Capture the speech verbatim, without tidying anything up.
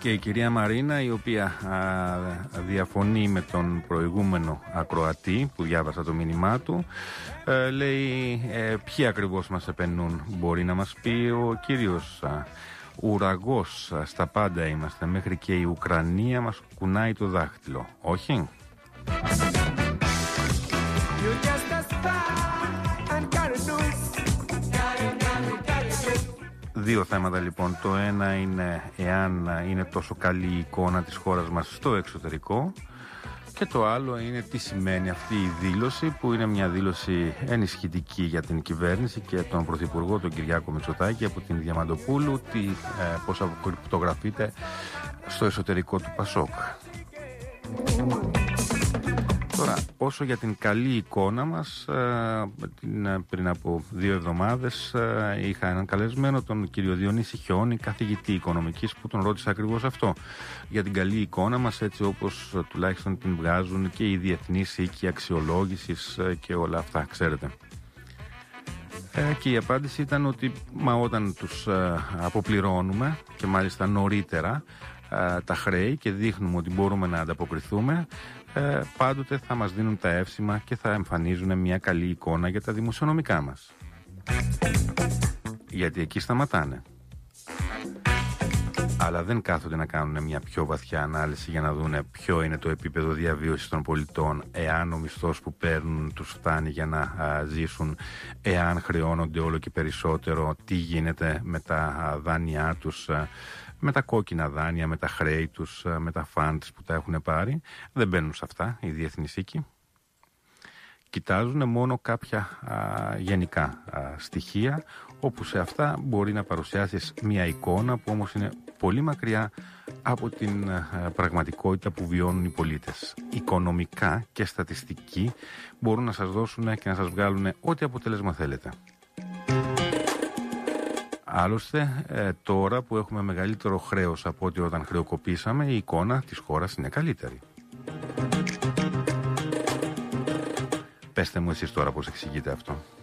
Και η κυρία Μαρίνα, η οποία α, διαφωνεί με τον προηγούμενο ακροατή που διάβασα το μήνυμά του, ε, λέει ε, ποιοι ακριβώς μας επενούν. Μπορεί να μας πει ο κύριος α, ουραγός, α, στα πάντα είμαστε, μέχρι και η Ουκρανία μας κουνάει το δάχτυλο. Όχι? Δύο θέματα λοιπόν. Το ένα είναι εάν είναι τόσο καλή η εικόνα της χώρας μας στο εξωτερικό, και το άλλο είναι τι σημαίνει αυτή η δήλωση, που είναι μια δήλωση ενισχυτική για την κυβέρνηση και τον Πρωθυπουργό τον Κυριάκο Μητσοτάκη από την Διαμαντοπούλου, τι, ε, πώς αποκρυπτογραφείται στο εσωτερικό του Πασόκ. Τώρα, όσο για την καλή εικόνα μας, πριν από δύο εβδομάδες είχα έναν καλεσμένο, τον κύριο Διονύση Χιόνη, καθηγητή οικονομικής, που τον ρώτησα ακριβώς αυτό, για την καλή εικόνα μας, έτσι όπως τουλάχιστον την βγάζουν και οι διεθνείς οίκοι αξιολόγησης και όλα αυτά, ξέρετε. Και η απάντηση ήταν ότι μα όταν τους αποπληρώνουμε, και μάλιστα νωρίτερα, τα χρέη, και δείχνουμε ότι μπορούμε να ανταποκριθούμε, ε, πάντοτε θα μας δίνουν τα εύσημα και θα εμφανίζουν μια καλή εικόνα για τα δημοσιονομικά μας. Γιατί εκεί σταματάνε. Αλλά δεν κάθονται να κάνουν μια πιο βαθιά ανάλυση για να δούνε ποιο είναι το επίπεδο διαβίωσης των πολιτών, εάν ο μισθός που παίρνουν τους φτάνει για να α, ζήσουν, εάν χρεώνονται όλο και περισσότερο, τι γίνεται με τα α, δάνειά τους, α, με τα κόκκινα δάνεια, με τα χρέη τους, α, με τα φαντς που τα έχουν πάρει. Δεν μπαίνουν σε αυτά οι διεθνείς οίκοι. Κοιτάζουν μόνο κάποια α, γενικά α, στοιχεία, όπου σε αυτά μπορεί να παρουσιάσεις μια εικόνα που όμως είναι πολύ μακριά από την α, πραγματικότητα που βιώνουν οι πολίτες. Οικονομικά και στατιστικοί μπορούν να σας δώσουν και να σας βγάλουν ό,τι αποτέλεσμα θέλετε. Άλλωστε, ε, τώρα που έχουμε μεγαλύτερο χρέος από ό,τι όταν χρεοκοπήσαμε, η εικόνα της χώρας είναι καλύτερη. Πέστε μου εσείς τώρα πώς εξηγείτε αυτό.